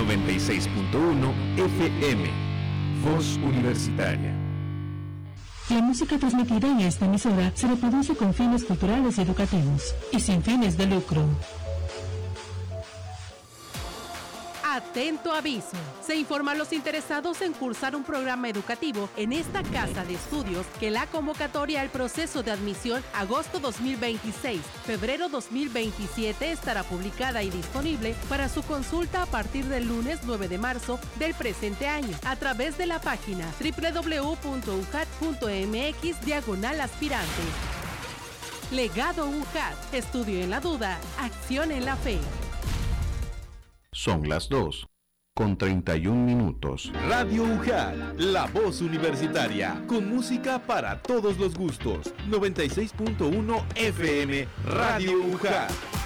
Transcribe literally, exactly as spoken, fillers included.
noventa y seis punto uno F M. Voz Universitaria. La música transmitida en esta emisora se reproduce con fines culturales y educativos y sin fines de lucro. Atento aviso. Se informa a los interesados en cursar un programa educativo en esta casa de estudios que la convocatoria al proceso de admisión agosto dos mil veintiséis, febrero dos mil veintisiete estará publicada y disponible para su consulta a partir del lunes nueve de marzo del presente año a través de la página doble u doble u doble u punto u j a t punto m x diagonal aspirante. Legado U J A T. Estudio en la duda, acción en la fe. Son las dos con treinta y un minutos. Radio U J A T, la voz universitaria, con música para todos los gustos. noventa y seis punto uno F M, Radio U J A T.